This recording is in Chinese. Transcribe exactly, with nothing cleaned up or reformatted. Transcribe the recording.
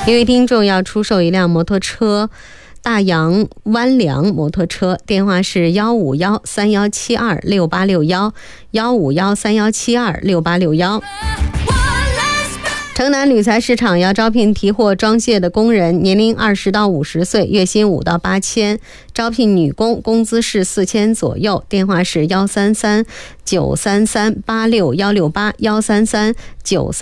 一位听众要出售一辆摩托车，大洋湾良摩托车，电话是幺五幺三幺七二六八六幺，幺五幺三幺七二六八六幺。城南铝材市场要招聘提货装卸的工人，年龄二十到五十岁，月薪五到八千，招聘女工，工资是四千左右。电话是幺三三九三三八六幺六八，幺三三九三。